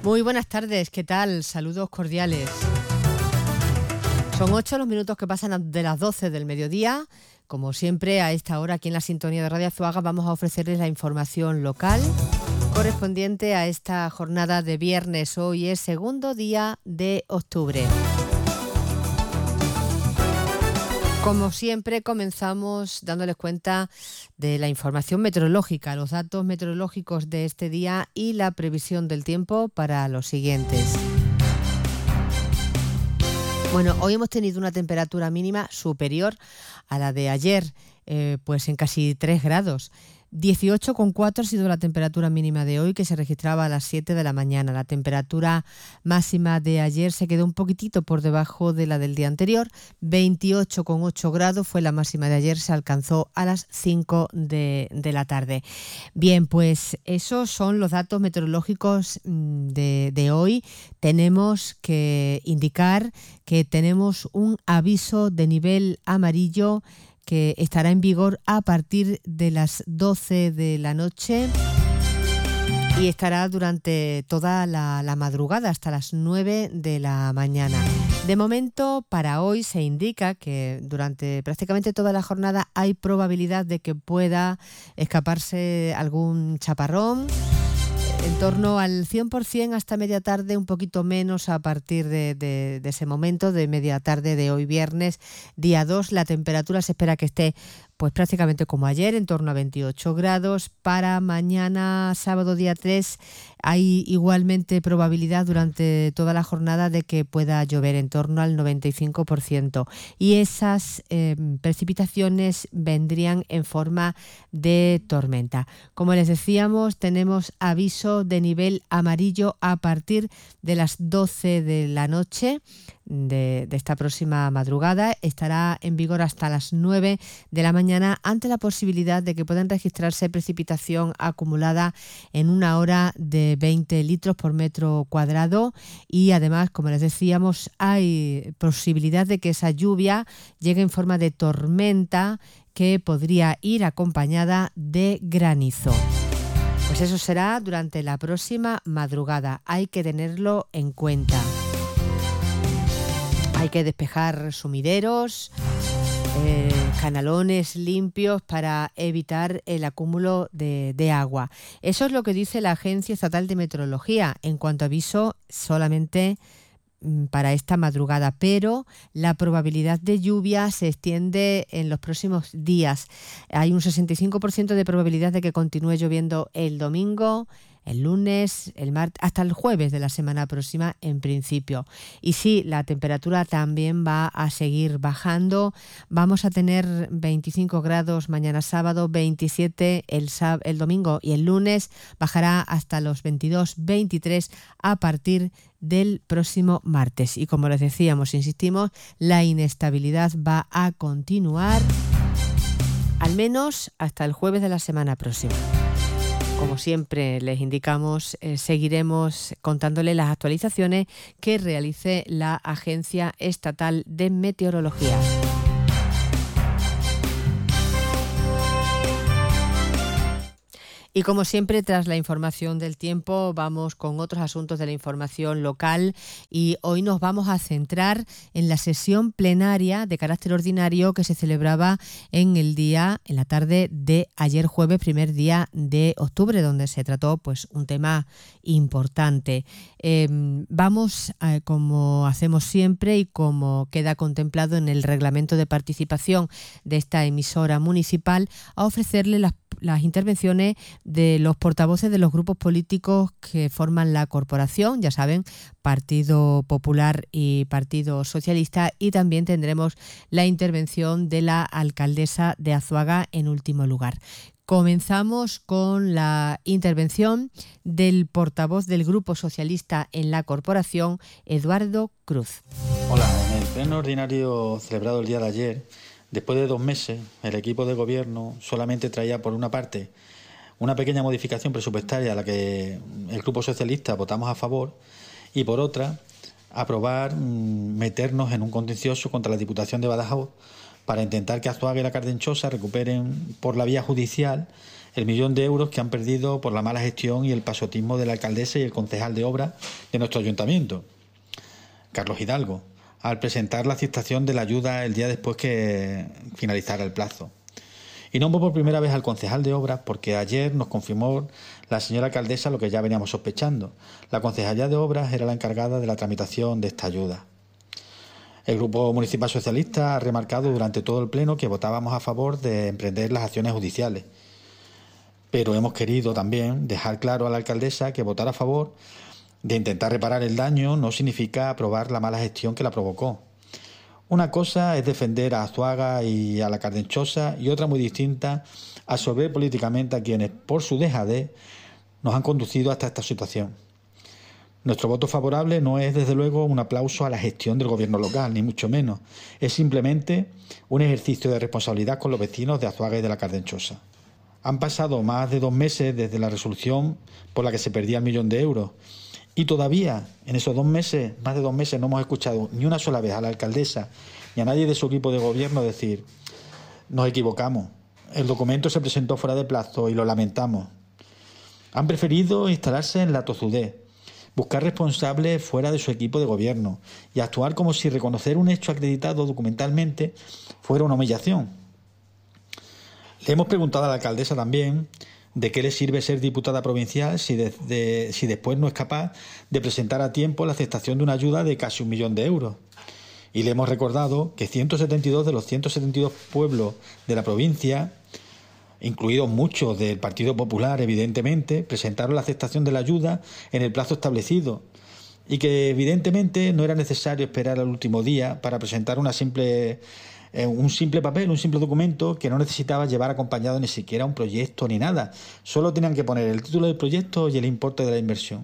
Muy buenas tardes, ¿qué tal? Saludos cordiales. Son 8 los minutos que pasan de las 12 del mediodía. Como siempre, a esta hora aquí en la sintonía de Radio Azuaga vamos a ofrecerles la información local correspondiente a esta jornada de viernes. Hoy es segundo día de octubre. Como siempre, comenzamos dándoles cuenta de la información meteorológica, los datos meteorológicos de este día y la previsión del tiempo para los siguientes. Bueno, hoy hemos tenido una temperatura mínima superior a la de ayer, pues en casi 3 grados. 18,4 ha sido la temperatura mínima de hoy, que se registraba a las 7 de la mañana. La temperatura máxima de ayer se quedó un poquitito por debajo de la del día anterior. 28,8 grados fue la máxima de ayer, se alcanzó a las 5 de la tarde. Bien, pues esos son los datos meteorológicos de hoy. Tenemos que indicar que tenemos un aviso de nivel amarillo que estará en vigor a partir de las 12 de la noche y estará durante toda la madrugada hasta las 9 de la mañana. De momento, para hoy se indica que durante prácticamente toda la jornada hay probabilidad de que pueda escaparse algún chaparrón, en torno al 100% hasta media tarde, un poquito menos a partir de ese momento, de media tarde de hoy viernes, día 2. La temperatura se espera que esté pues prácticamente como ayer, en torno a 28 grados. Para mañana, sábado día 3, hay igualmente probabilidad durante toda la jornada de que pueda llover, en torno al 95%. Y esas precipitaciones vendrían en forma de tormenta. Como les decíamos, tenemos aviso de nivel amarillo a partir de las 12 de la noche de esta próxima madrugada. Estará en vigor hasta las 9 de la mañana, ante la posibilidad de que puedan registrarse precipitación acumulada en una hora de 20 litros por metro cuadrado, y además, como les decíamos, hay posibilidad de que esa lluvia llegue en forma de tormenta que podría ir acompañada de granizo. Pues eso será durante la próxima madrugada. Hay que tenerlo en cuenta. Hay que despejar sumideros, canalones limpios para evitar el acúmulo de agua. Eso es lo que dice la Agencia Estatal de Meteorología en cuanto a aviso solamente para esta madrugada, pero la probabilidad de lluvia se extiende en los próximos días. Hay un 65% de probabilidad de que continúe lloviendo el domingo, el lunes, el martes, hasta el jueves de la semana próxima en principio. Y sí, la temperatura también va a seguir bajando. Vamos a tener 25 grados mañana sábado, 27 el domingo, y el lunes bajará hasta los 22, 23 a partir del próximo martes. Y como les decíamos, insistimos, la inestabilidad va a continuar al menos hasta el jueves de la semana próxima. Como siempre les indicamos, seguiremos contándoles las actualizaciones que realice la Agencia Estatal de Meteorología. Y como siempre, tras la información del tiempo, vamos con otros asuntos de la información local, y hoy nos vamos a centrar en la sesión plenaria de carácter ordinario que se celebraba en la tarde de ayer jueves, primer día de octubre, donde se trató pues un tema importante. Vamos, como hacemos siempre y como queda contemplado en el reglamento de participación de esta emisora municipal, a ofrecerle las intervenciones de los portavoces de los grupos políticos que forman la corporación, ya saben, Partido Popular y Partido Socialista, y también tendremos la intervención de la alcaldesa de Azuaga en último lugar. Comenzamos con la intervención del portavoz del Grupo Socialista en la corporación, Eduardo Cruz. Hola, en el pleno ordinario celebrado el día de ayer, después de 2 meses, el equipo de gobierno solamente traía, por una parte, una pequeña modificación presupuestaria a la que el Grupo Socialista votamos a favor, y por otra, aprobar meternos en un contencioso contra la Diputación de Badajoz para intentar que Azuaga y la Cardenchosa recuperen por la vía judicial el 1 millón de euros que han perdido por la mala gestión y el pasotismo de la alcaldesa y el concejal de obras de nuestro ayuntamiento, Carlos Hidalgo, al presentar la aceptación de la ayuda el día después que finalizara el plazo. Y nombro por primera vez al concejal de obras porque ayer nos confirmó la señora alcaldesa lo que ya veníamos sospechando. La concejalía de obras era la encargada de la tramitación de esta ayuda. El Grupo Municipal Socialista ha remarcado durante todo el pleno que votábamos a favor de emprender las acciones judiciales. Pero hemos querido también dejar claro a la alcaldesa que votar a favor de intentar reparar el daño no significa aprobar la mala gestión que la provocó. Una cosa es defender a Azuaga y a la Cardenchosa y otra muy distinta, absorber políticamente a quienes, por su dejadez, nos han conducido hasta esta situación. Nuestro voto favorable no es, desde luego, un aplauso a la gestión del gobierno local, ni mucho menos. Es simplemente un ejercicio de responsabilidad con los vecinos de Azuaga y de la Cardenchosa. Han pasado más de 2 meses desde la resolución por la que se perdía el 1 millón de euros. Y todavía, en esos 2 meses, más de 2 meses, no hemos escuchado ni una sola vez a la alcaldesa ni a nadie de su equipo de gobierno decir: nos equivocamos, el documento se presentó fuera de plazo y lo lamentamos. Han preferido instalarse en la tozudez, buscar responsables fuera de su equipo de gobierno y actuar como si reconocer un hecho acreditado documentalmente fuera una humillación. Le hemos preguntado a la alcaldesa también ¿de qué le sirve ser diputada provincial si después no es capaz de presentar a tiempo la aceptación de una ayuda de casi 1 millón de euros? Y le hemos recordado que 172 de los 172 pueblos de la provincia, incluidos muchos del Partido Popular, evidentemente, presentaron la aceptación de la ayuda en el plazo establecido y que evidentemente no era necesario esperar al último día para presentar un simple papel, un simple documento que no necesitaba llevar acompañado ni siquiera un proyecto ni nada. Solo tenían que poner el título del proyecto y el importe de la inversión.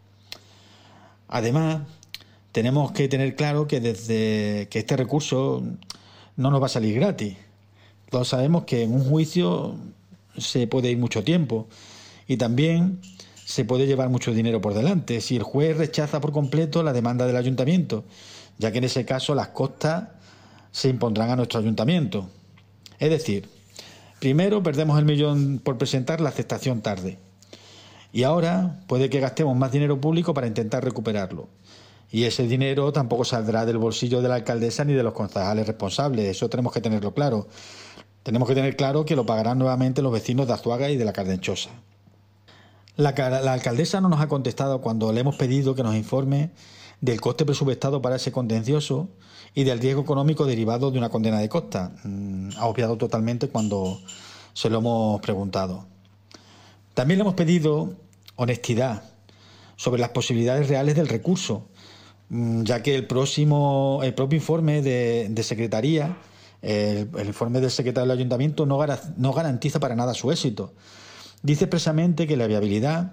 Además, tenemos que tener claro que desde que este recurso no nos va a salir gratis. Todos sabemos que en un juicio se puede ir mucho tiempo y también se puede llevar mucho dinero por delante si el juez rechaza por completo la demanda del ayuntamiento, ya que en ese caso las costas se impondrán a nuestro ayuntamiento. Es decir, primero perdemos el 1 millón por presentar la aceptación tarde y ahora puede que gastemos más dinero público para intentar recuperarlo. Y ese dinero tampoco saldrá del bolsillo de la alcaldesa ni de los concejales responsables. Eso tenemos que tenerlo claro. Tenemos que tener claro que lo pagarán nuevamente los vecinos de Azuaga y de la Cardenchosa. La alcaldesa no nos ha contestado cuando le hemos pedido que nos informe del coste presupuestado para ese contencioso y del riesgo económico derivado de una condena de costa. Ha obviado totalmente cuando se lo hemos preguntado. También le hemos pedido honestidad sobre las posibilidades reales del recurso, ya que el propio informe de Secretaría, el informe del secretario del Ayuntamiento no garantiza para nada su éxito. Dice expresamente que la viabilidad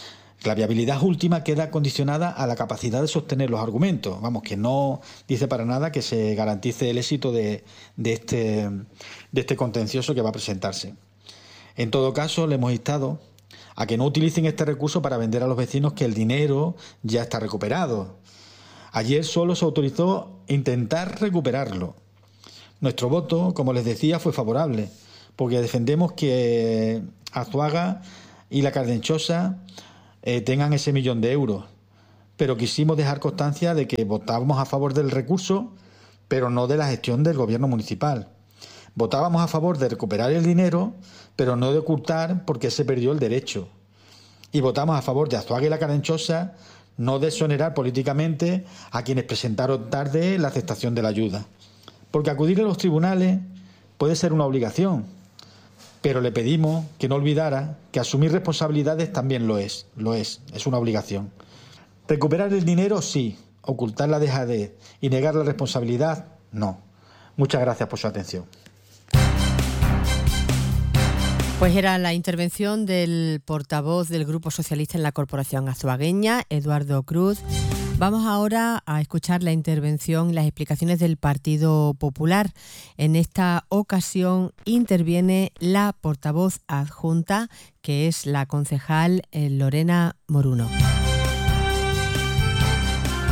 última queda condicionada a la capacidad de sostener los argumentos. Vamos, que no dice para nada que se garantice el éxito de este contencioso que va a presentarse. En todo caso, le hemos instado a que no utilicen este recurso para vender a los vecinos que el dinero ya está recuperado. Ayer solo se autorizó intentar recuperarlo. Nuestro voto, como les decía, fue favorable, porque defendemos que Azuaga y la Cardenchosa tengan ese 1 millón de euros. Pero quisimos dejar constancia de que votábamos a favor del recurso, pero no de la gestión del gobierno municipal. Votábamos a favor de recuperar el dinero, pero no de ocultar por qué se perdió el derecho. Y votamos a favor de Azuaga y la Cardenchosa, no de exonerar políticamente a quienes presentaron tarde la aceptación de la ayuda. Porque acudir a los tribunales puede ser una obligación, pero le pedimos que no olvidara que asumir responsabilidades también lo es una obligación. Recuperar el dinero sí, ocultar la dejadez y negar la responsabilidad no. Muchas gracias por su atención. Pues era la intervención del portavoz del Grupo Socialista en la Corporación azuagueña, Eduardo Cruz. Vamos ahora a escuchar la intervención y las explicaciones del Partido Popular. En esta ocasión interviene la portavoz adjunta, que es la concejal Lorena Moruno.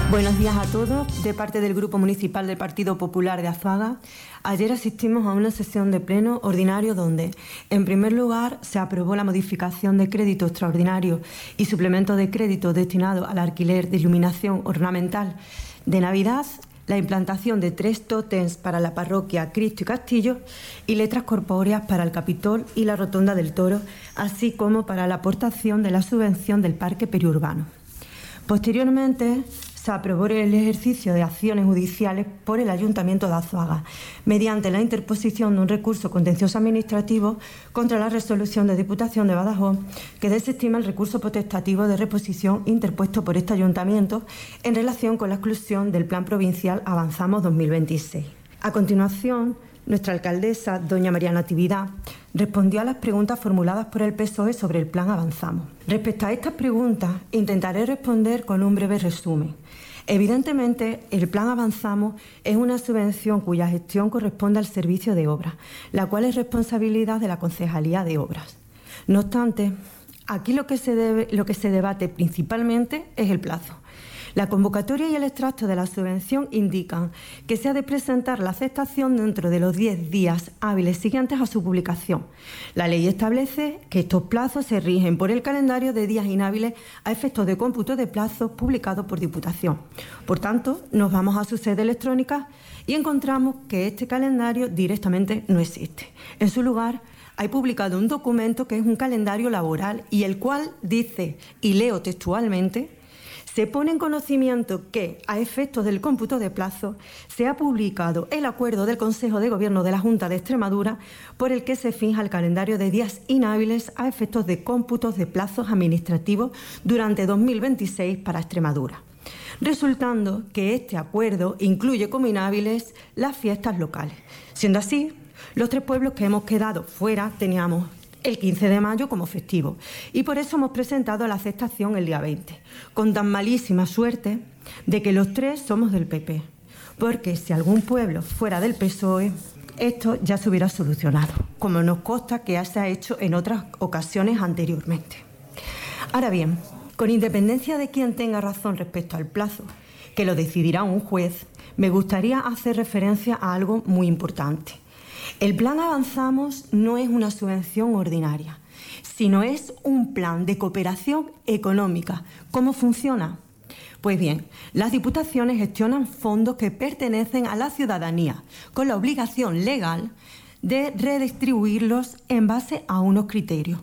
Buenos días a todos. De parte del Grupo Municipal del Partido Popular de Azuaga, ayer asistimos a una sesión de pleno ordinario donde, en primer lugar, se aprobó la modificación de crédito extraordinario y suplemento de crédito destinado al alquiler de iluminación ornamental de Navidad, la implantación de 3 tótems para la parroquia Cristo y Castillo y letras corpóreas para el Capitol y la Rotonda del Toro, así como para la aportación de la subvención del parque periurbano. Posteriormente, se aprobó el ejercicio de acciones judiciales por el Ayuntamiento de Azuaga, mediante la interposición de un recurso contencioso administrativo contra la resolución de Diputación de Badajoz, que desestima el recurso potestativo de reposición interpuesto por este Ayuntamiento en relación con la exclusión del Plan Provincial Avanzamos 2026. A continuación, nuestra alcaldesa, doña María Natividad, respondió a las preguntas formuladas por el PSOE sobre el Plan Avanzamos. Respecto a estas preguntas, intentaré responder con un breve resumen. Evidentemente, el Plan Avanzamos es una subvención cuya gestión corresponde al Servicio de Obras, la cual es responsabilidad de la Concejalía de Obras. No obstante, aquí lo que se debate principalmente es el plazo. La convocatoria y el extracto de la subvención indican que se ha de presentar la aceptación dentro de los 10 días hábiles siguientes a su publicación. La ley establece que estos plazos se rigen por el calendario de días inhábiles a efectos de cómputo de plazos publicado por Diputación. Por tanto, nos vamos a su sede electrónica y encontramos que este calendario directamente no existe. En su lugar, hay publicado un documento que es un calendario laboral y el cual dice, y leo textualmente: se pone en conocimiento que, a efectos del cómputo de plazo, se ha publicado el acuerdo del Consejo de Gobierno de la Junta de Extremadura por el que se fija el calendario de días inhábiles a efectos de cómputos de plazos administrativos durante 2026 para Extremadura, resultando que este acuerdo incluye como inhábiles las fiestas locales. Siendo así, los 3 pueblos que hemos quedado fuera teníamos el 15 de mayo como festivo y por eso hemos presentado la aceptación el día 20, con tan malísima suerte de que los 3 somos del PP, porque si algún pueblo fuera del PSOE, esto ya se hubiera solucionado, como nos consta que se ha hecho en otras ocasiones anteriormente. Ahora bien, con independencia de quién tenga razón respecto al plazo, que lo decidirá un juez, me gustaría hacer referencia a algo muy importante. El Plan Avanzamos no es una subvención ordinaria, sino es un plan de cooperación económica. ¿Cómo funciona? Pues bien, las diputaciones gestionan fondos que pertenecen a la ciudadanía, con la obligación legal de redistribuirlos en base a unos criterios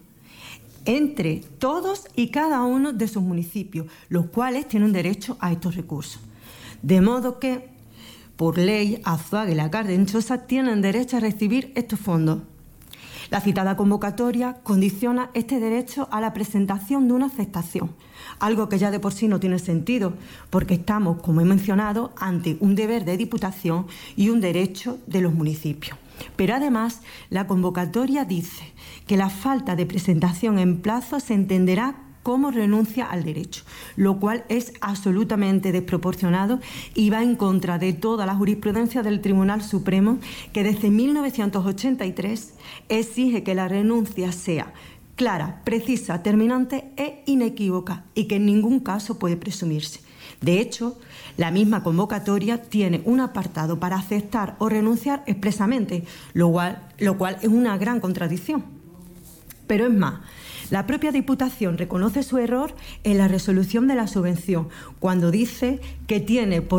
entre todos y cada uno de sus municipios, los cuales tienen derecho a estos recursos. De modo que, por ley, Azuaga y la Cardenchosa tienen derecho a recibir estos fondos. La citada convocatoria condiciona este derecho a la presentación de una aceptación, algo que ya de por sí no tiene sentido, porque estamos, como he mencionado, ante un deber de Diputación y un derecho de los municipios. Pero además, la convocatoria dice que la falta de presentación en plazo se entenderá como renuncia al derecho, lo cual es absolutamente desproporcionado y va en contra de toda la jurisprudencia del Tribunal Supremo, que desde 1983 exige que la renuncia sea clara, precisa, terminante e inequívoca y que en ningún caso puede presumirse. De hecho, la misma convocatoria tiene un apartado para aceptar o renunciar expresamente, lo cual es una gran contradicción. Pero es más, la propia Diputación reconoce su error en la resolución de la subvención, cuando dice que tiene por